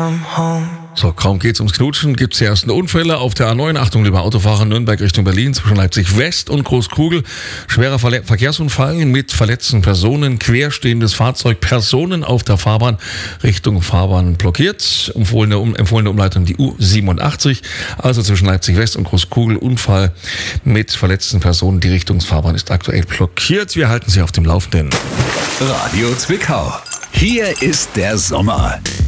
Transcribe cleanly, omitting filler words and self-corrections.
So, kaum geht's ums Knutschen, gibt's die ersten Unfälle auf der A9. Achtung, lieber Autofahrer, Nürnberg Richtung Berlin zwischen Leipzig West und Großkugel. Schwerer Verkehrsunfall mit verletzten Personen, querstehendes Fahrzeug, Personen auf der Fahrbahn, Richtung Fahrbahn blockiert. Empfohlene Umleitung die U87, also zwischen Leipzig West und Großkugel. Unfall mit verletzten Personen. Die Richtungsfahrbahn ist aktuell blockiert. Wir halten Sie auf dem Laufenden. Radio Zwickau. Hier ist der Sommer.